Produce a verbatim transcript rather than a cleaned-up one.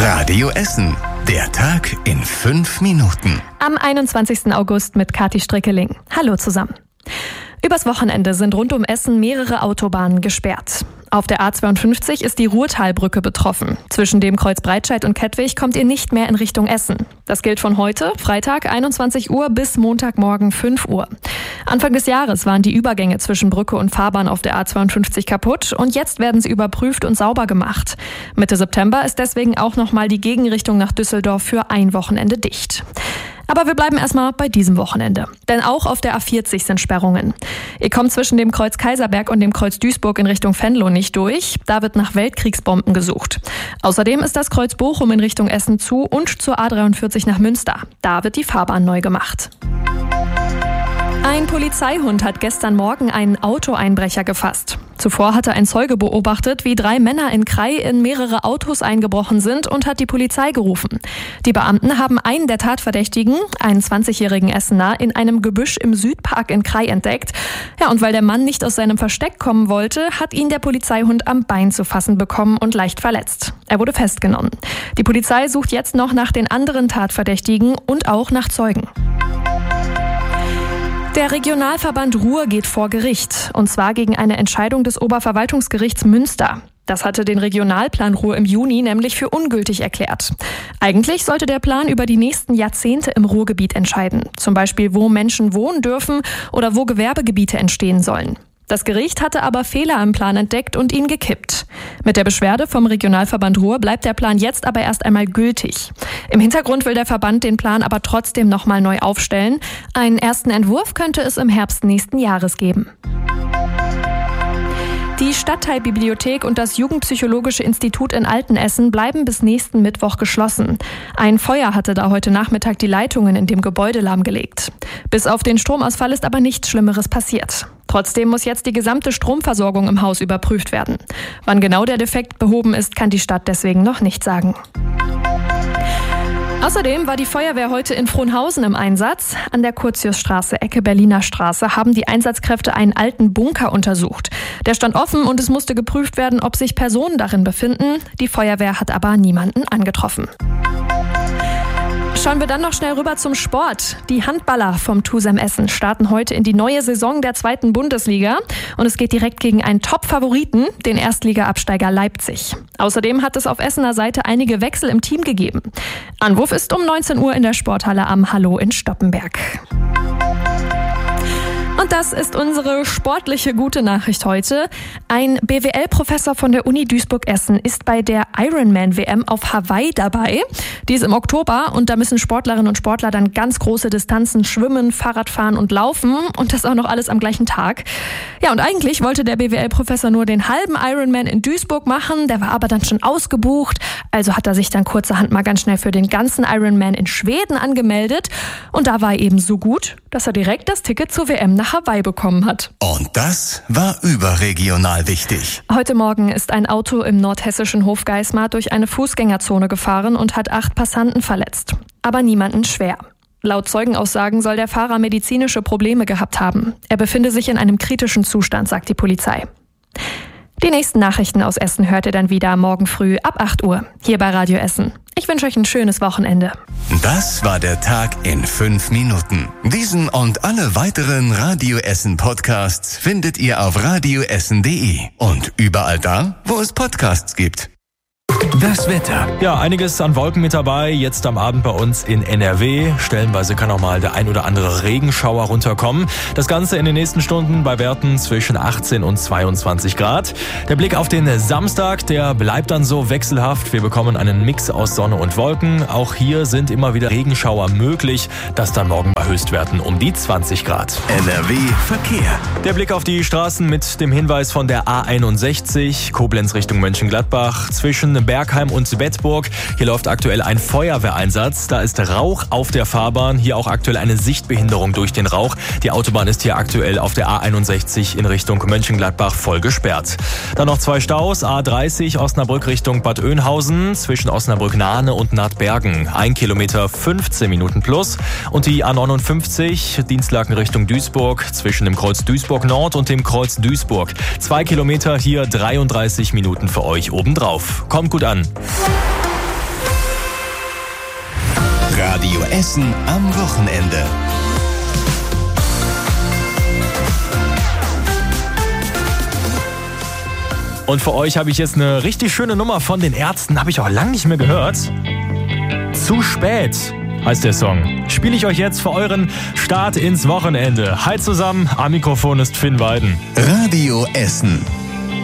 Radio Essen. Der Tag in fünf Minuten. Am einundzwanzigsten August mit Kathi Strickeling. Hallo zusammen. Übers Wochenende sind rund um Essen mehrere Autobahnen gesperrt. Auf der A zweiundfünfzig ist die Ruhrtalbrücke betroffen. Zwischen dem Kreuz Breitscheid und Kettwig kommt ihr nicht mehr in Richtung Essen. Das gilt von heute, Freitag einundzwanzig Uhr, bis Montagmorgen fünf Uhr. Anfang des Jahres waren die Übergänge zwischen Brücke und Fahrbahn auf der A zweiundfünfzig kaputt und jetzt werden sie überprüft und sauber gemacht. Mitte September ist deswegen auch nochmal die Gegenrichtung nach Düsseldorf für ein Wochenende dicht. Aber wir bleiben erstmal bei diesem Wochenende. Denn auch auf der A vierzig sind Sperrungen. Ihr kommt zwischen dem Kreuz Kaiserberg und dem Kreuz Duisburg in Richtung Venlo nicht durch. Da wird nach Weltkriegsbomben gesucht. Außerdem ist das Kreuz Bochum in Richtung Essen zu und zur A dreiundvierzig nach Münster. Da wird die Fahrbahn neu gemacht. Ein Polizeihund hat gestern Morgen einen Autoeinbrecher gefasst. Zuvor hatte ein Zeuge beobachtet, wie drei Männer in Krai in mehrere Autos eingebrochen sind und hat die Polizei gerufen. Die Beamten haben einen der Tatverdächtigen, einen zwanzigjährigen Essener, in einem Gebüsch im Südpark in Krai entdeckt. Ja, und weil der Mann nicht aus seinem Versteck kommen wollte, hat ihn der Polizeihund am Bein zu fassen bekommen und leicht verletzt. Er wurde festgenommen. Die Polizei sucht jetzt noch nach den anderen Tatverdächtigen und auch nach Zeugen. Der Regionalverband Ruhr geht vor Gericht, und zwar gegen eine Entscheidung des Oberverwaltungsgerichts Münster. Das hatte den Regionalplan Ruhr im Juni nämlich für ungültig erklärt. Eigentlich sollte der Plan über die nächsten Jahrzehnte im Ruhrgebiet entscheiden, zum Beispiel wo Menschen wohnen dürfen oder wo Gewerbegebiete entstehen sollen. Das Gericht hatte aber Fehler im Plan entdeckt und ihn gekippt. Mit der Beschwerde vom Regionalverband Ruhr bleibt der Plan jetzt aber erst einmal gültig. Im Hintergrund will der Verband den Plan aber trotzdem nochmal neu aufstellen. Einen ersten Entwurf könnte es im Herbst nächsten Jahres geben. Die Stadtteilbibliothek und das Jugendpsychologische Institut in Altenessen bleiben bis nächsten Mittwoch geschlossen. Ein Feuer hatte da heute Nachmittag die Leitungen in dem Gebäude lahmgelegt. Bis auf den Stromausfall ist aber nichts Schlimmeres passiert. Trotzdem muss jetzt die gesamte Stromversorgung im Haus überprüft werden. Wann genau der Defekt behoben ist, kann die Stadt deswegen noch nicht sagen. Außerdem war die Feuerwehr heute in Frohnhausen im Einsatz. An der Curtiusstraße, Ecke Berliner Straße, haben die Einsatzkräfte einen alten Bunker untersucht. Der stand offen und es musste geprüft werden, ob sich Personen darin befinden. Die Feuerwehr hat aber niemanden angetroffen. Schauen wir dann noch schnell rüber zum Sport. Die Handballer vom TuSem Essen starten heute in die neue Saison der zweiten Bundesliga. Und es geht direkt gegen einen Top-Favoriten, den Erstliga-Absteiger Leipzig. Außerdem hat es auf Essener Seite einige Wechsel im Team gegeben. Anwurf ist um neunzehn Uhr in der Sporthalle am Hallo in Stoppenberg. Und das ist unsere sportliche gute Nachricht heute. Ein B W L-Professor von der Uni Duisburg-Essen ist bei der Ironman-W M auf Hawaii dabei. Die ist im Oktober und da müssen Sportlerinnen und Sportler dann ganz große Distanzen schwimmen, Fahrradfahren und laufen und das auch noch alles am gleichen Tag. Ja, und eigentlich wollte der B W L-Professor nur den halben Ironman in Duisburg machen, der war aber dann schon ausgebucht. Also hat er sich dann kurzerhand mal ganz schnell für den ganzen Ironman in Schweden angemeldet und da war er eben so gut, dass er direkt das Ticket zur W M nach Hawaii bekommen hat. Und das war überregional wichtig. Heute Morgen ist ein Auto im nordhessischen Hofgeismar durch eine Fußgängerzone gefahren und hat acht Passanten verletzt. Aber niemanden schwer. Laut Zeugenaussagen soll der Fahrer medizinische Probleme gehabt haben. Er befinde sich in einem kritischen Zustand, sagt die Polizei. Die nächsten Nachrichten aus Essen hört ihr dann wieder morgen früh ab acht Uhr hier bei Radio Essen. Ich wünsche euch ein schönes Wochenende. Das war der Tag in fünf Minuten. Diesen und alle weiteren Radio Essen Podcasts findet ihr auf radioessen punkt de und überall da, wo es Podcasts gibt. Das Wetter. Ja, einiges an Wolken mit dabei. Jetzt am Abend bei uns in N R W. Stellenweise kann auch mal der ein oder andere Regenschauer runterkommen. Das Ganze in den nächsten Stunden bei Werten zwischen achtzehn und zweiundzwanzig Grad. Der Blick auf den Samstag, der bleibt dann so wechselhaft. Wir bekommen einen Mix aus Sonne und Wolken. Auch hier sind immer wieder Regenschauer möglich. Das dann morgen bei Höchstwerten um die zwanzig Grad. N R W Verkehr. Der Blick auf die Straßen mit dem Hinweis von der A einundsechzig, Koblenz Richtung Mönchengladbach, zwischen Bergheim und Bedburg. Hier läuft aktuell ein Feuerwehreinsatz. Da ist Rauch auf der Fahrbahn. Hier auch aktuell eine Sichtbehinderung durch den Rauch. Die Autobahn ist hier aktuell auf der A einundsechzig in Richtung Mönchengladbach voll gesperrt. Dann noch zwei Staus. A dreißig Osnabrück Richtung Bad Oeynhausen zwischen Osnabrück-Nahne und Nahtbergen. Ein Kilometer fünfzehn Minuten plus. Und die A neunundfünfzig Dienstlaken Richtung Duisburg zwischen dem Kreuz Duisburg Nord und dem Kreuz Duisburg. Zwei Kilometer, hier dreiunddreißig Minuten für euch obendrauf. Kommt gut an. Radio Essen am Wochenende. Und für euch habe ich jetzt eine richtig schöne Nummer von den Ärzten, habe ich auch lange nicht mehr gehört. Zu spät heißt der Song. Spiele ich euch jetzt für euren Start ins Wochenende. Hi zusammen, am Mikrofon ist Finn Weiden. Radio Essen.